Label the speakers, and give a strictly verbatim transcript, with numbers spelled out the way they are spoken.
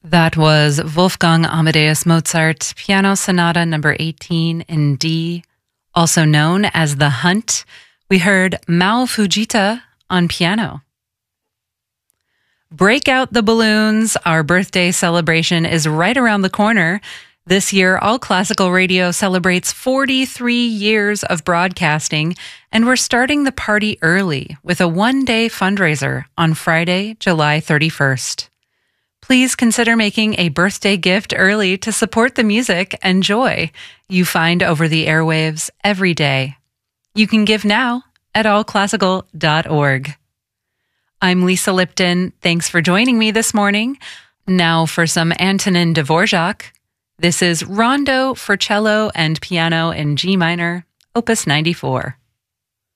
Speaker 1: That was Wolfgang Amadeus Mozart, Piano Sonata number eighteen in D, also known as The Hunt. We heard Mao Fujita on piano. Break out the balloons. Our birthday celebration is right around the corner. This year, All Classical Radio celebrates forty-three years of broadcasting, and we're starting the party early with a one-day fundraiser on Friday, July thirty-first. Please consider making a birthday gift early to support the music and joy you find over the airwaves every day. You can give now at all classical dot org. I'm Lisa Lipton. Thanks for joining me this morning. Now for some Antonin Dvorak. This is Rondo for cello and piano in G minor, opus ninety-four.